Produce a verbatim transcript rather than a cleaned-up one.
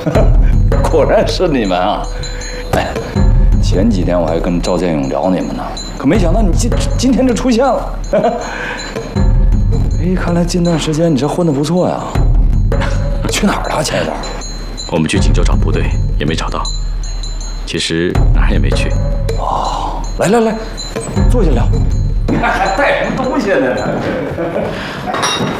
果然是你们啊！哎，前几天我还跟赵建勇聊你们呢，可没想到你今今天就出现了。哎，看来近段时间你这混得不错呀。去哪儿了？前一段？ 我们去锦州找部队，也没找到。其实哪儿也没去。 哦，来来来，坐下聊。你看还带什么东西呢？